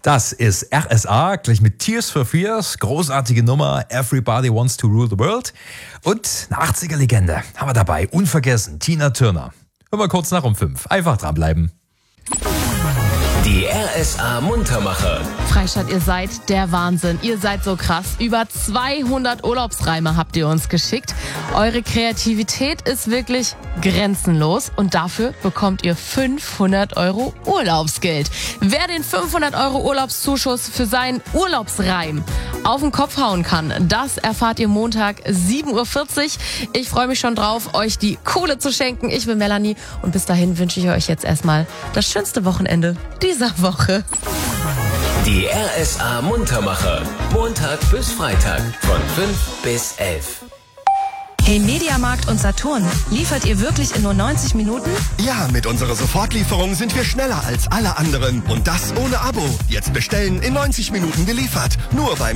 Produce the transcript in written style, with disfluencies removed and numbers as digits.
Das ist RSA, gleich mit Tears for Fears, großartige Nummer, Everybody Wants to Rule the World. Und eine 80er-Legende haben wir dabei, unvergessen, Tina Turner. Hören wir kurz nach um 5. Einfach dranbleiben. Die RSA Muntermacher. Freistadt, ihr seid der Wahnsinn. Ihr seid so krass. Über 200 Urlaubsreime habt ihr uns geschickt. Eure Kreativität ist wirklich grenzenlos und dafür bekommt ihr 500 € Urlaubsgeld. Wer den 500 € Urlaubszuschuss für seinen Urlaubsreim auf den Kopf hauen kann, das erfahrt ihr Montag 7:40 Uhr. Ich freue mich schon drauf, euch die Kohle zu schenken. Ich bin Melanie und bis dahin wünsche ich euch jetzt erstmal das schönste Wochenende dieser Woche. Die RSA Muntermacher. Montag bis Freitag von 5 bis 11. Hey Mediamarkt und Saturn, liefert ihr wirklich in nur 90 Minuten? Ja, mit unserer Sofortlieferung sind wir schneller als alle anderen. Und das ohne Abo. Jetzt bestellen, in 90 Minuten geliefert. Nur beim